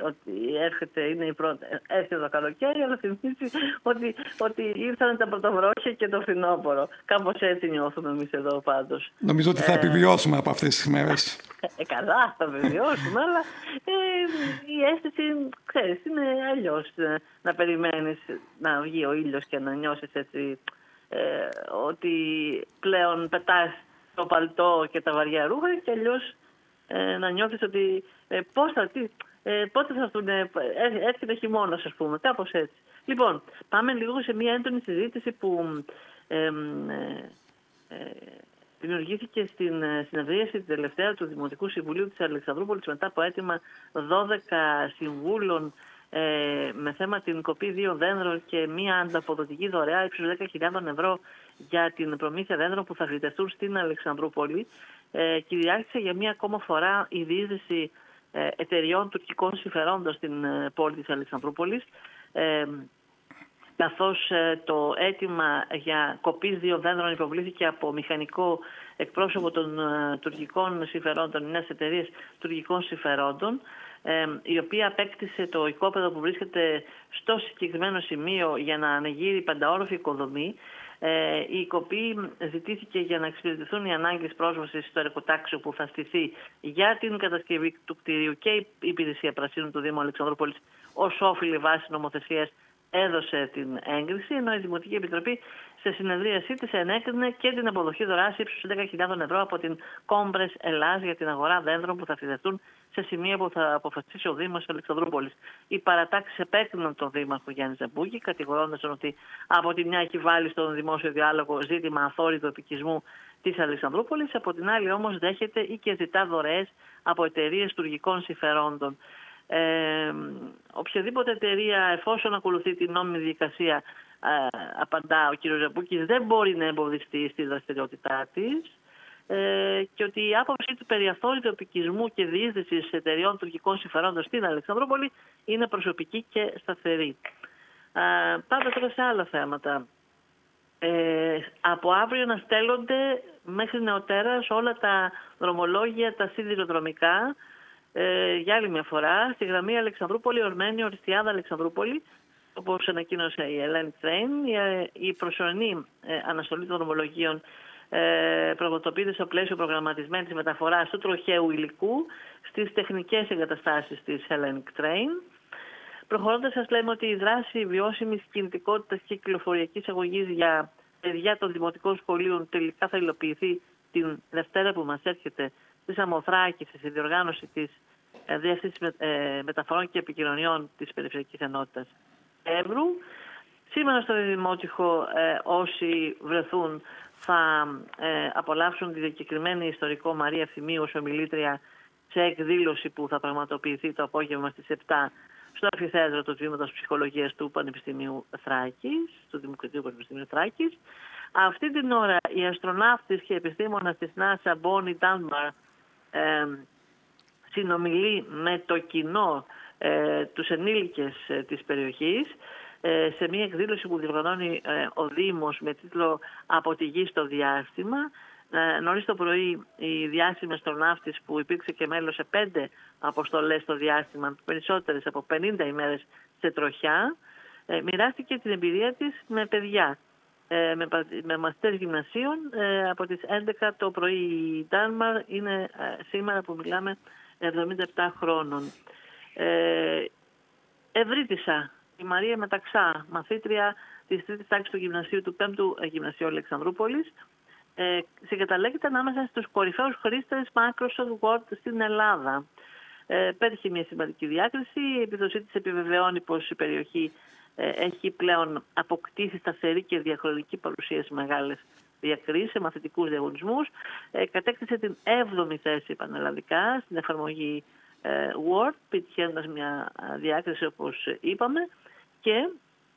ότι έρχεται το καλοκαίρι, αλλά θυμίζει ότι ήρθαν τα πρωτοβρόχια και το φθινόπωρο. Κάπως έτσι νιώθουμε εμείς εδώ πάντως. Νομίζω ότι θα επιβιώσουμε από αυτές τις μέρες. Καλά, θα επιβιώσουμε, αλλά η αίσθηση, ξέρεις, είναι αλλιώς να περιμένεις να βγει ο ήλιος και να νιώσεις έτσι ότι πλέον πετάς το παλτό και τα βαριά ρούχα και αλλιώς να νιώθεις ότι πότε θα έρθουν, έρχεται χειμώνας, ας πούμε, κάπως έτσι. Λοιπόν, πάμε λίγο σε μια έντονη συζήτηση που δημιουργήθηκε στην συνεδρίαση την τελευταία του Δημοτικού Συμβουλίου της Αλεξανδρούπολης μετά από αίτημα 12 συμβούλων με θέμα την κοπή 2 δέντρων και μια ανταποδοτική δωρεά ύψους 10.000 ευρώ για την προμήθεια δέντρων που θα φυτευτούν στην Αλεξανδρούπολη. Κυριάρχησε για μία ακόμα φορά η διείσδυση εταιριών τουρκικών συμφερόντων στην πόλη της Αλεξανδρούπολης, καθώς το αίτημα για κοπής 2 δέντρων υποβλήθηκε από μηχανικό εκπρόσωπο των τουρκικών συμφερόντων, μιας εταιρείας τουρκικών συμφερόντων, η οποία απέκτησε το οικόπεδο που βρίσκεται στο συγκεκριμένο σημείο για να ανεγείρει πενταόροφη οικοδομή. Η κοπή ζητήθηκε για να εξυπηρετηθούν οι ανάγκες πρόσβασης στο εργοτάξιο που θα στηθεί για την κατασκευή του κτηρίου και η Υπηρεσία Πρασίνου του Δήμου Αλεξανδρούπολης ως όφιλη βάση νομοθεσίας έδωσε την έγκριση, ενώ η Δημοτική Επιτροπή σε συνεδρίασή της ενέκρινε και την αποδοχή δωρεάς ύψους 10.000 ευρώ από την Κόμπρες Ελλάς για την αγορά δέντρων που θα φυτευτούν σε σημεία που θα αποφασίσει ο Δήμος Αλεξανδρούπολης. Οι παρατάξεις επέκριναν τον Δήμαρχο Γιάννη Ζαμπούκη, κατηγορώντας ότι από τη μια έχει βάλει στον δημόσιο διάλογο ζήτημα αθόρυτου επικισμού της Αλεξανδρούπολης, από την άλλη όμως δέχεται ή και ζητά δωρεές από εταιρείες τουρκικών συμφερόντων. Οποιαδήποτε εταιρεία, εφόσον ακολουθεί την νόμιμη διαδικασία, απαντά ο κ. Ζαμπούκης, δεν μπορεί να εμποδιστεί στη δραστηριότητά της, και ότι η άποψή του περί αθόρυτου επικισμού και διείσδυσης εταιρεών τουρκικών συμφερόντων στην Αλεξανδρούπολη είναι προσωπική και σταθερή. Πάμε τώρα σε άλλα θέματα. Από αύριο να στέλνονται μέχρι νεοτέρας όλα τα δρομολόγια, τα σιδηροδρομικά, για άλλη μια φορά, στη γραμμή Αλεξανδρούπολη, Ορμένη, Οριστιάδα, Αλεξανδρούπολη, όπως ανακοίνωσε η Hellenic Train. Η προσωρινή αναστολή των δρομολογίων πραγματοποιείται στο πλαίσιο προγραμματισμένης μεταφοράς του τροχαίου υλικού στις τεχνικές εγκαταστάσεις της Hellenic Train. Προχωρώντας, σας λέμε ότι η δράση βιώσιμης κινητικότητας και κυκλοφοριακής αγωγής για παιδιά των δημοτικών σχολείων τελικά θα υλοποιηθεί την Δευτέρα που μας έρχεται στη Σαμοθράκη, στη διοργάνωση της Διεύθυνσης Μεταφορών και Επικοινωνιών της Περιφερειακής Ενότητας Εύρου. Σήμερα στο Δημότυχο όσοι βρεθούν θα απολαύσουν τη διακεκριμένη ιστορικό Μαρία Ευθυμίου ως ομιλήτρια σε εκδήλωση που θα πραγματοποιηθεί το απόγευμα στις 7 στο αμφιθέατρο του Τμήματος Ψυχολογίας του Πανεπιστημίου Θράκης, του Δημοκρατικού Πανεπιστημίου Θράκης. Αυτή την ώρα η αστροναύτης και επιστήμονας της NASA Bonnie Dunbar συνομιλεί με το κοινό, τους ενήλικες της περιοχής, σε μια εκδήλωση που διοργανώνει ο Δήμος με τίτλο «Από τη γη στο διάστημα». Νωρίς το πρωί η διάσημη αστροναύτης που υπήρξε και μέλος σε 5 αποστολές στο διάστημα, περισσότερες από 50 ημέρες σε τροχιά, μοιράστηκε την εμπειρία της με παιδιά, με μαθητές γυμνασίων από τις 11 το πρωί. Η Ντάνμαρ είναι σήμερα που μιλάμε 77 χρόνων. Ευρύτισσα η Μαρία Μεταξά, μαθήτρια της 3ης τάξης του γυμνασίου του 5ου Γυμνασίου Αλεξανδρούπολης, συγκαταλέγεται ανάμεσα στους κορυφαίους χρήστες Microsoft Word στην Ελλάδα. Πέτυχε μια σημαντική διάκριση. Η επιδοσή της επιβεβαιώνει πως η περιοχή έχει πλέον αποκτήσει σταθερή και διαχρονική παρουσία σε μεγάλες διακρίσεις, σε μαθητικούς διαγωνισμούς. Κατέκτησε την 7η θέση πανελλαδικά στην εφαρμογή Word, πετυχαίνοντας μια διάκριση όπως είπαμε. Και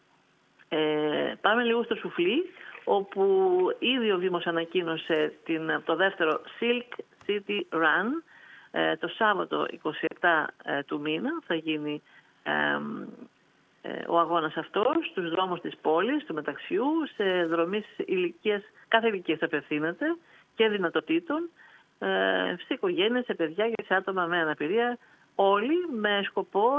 πάμε λίγο στο σουφλί, όπου ήδη ο Δήμος ανακοίνωσε το δεύτερο Silk City Run. Το Σάββατο 27 του μήνα θα γίνει ο αγώνας αυτός στους δρόμους της πόλης, του Μεταξιού, σε δρομείς κάθε ηλικίας απευθύνεται και δυνατοτήτων, σε οικογένειες, σε παιδιά και σε άτομα με αναπηρία, όλοι με σκοπό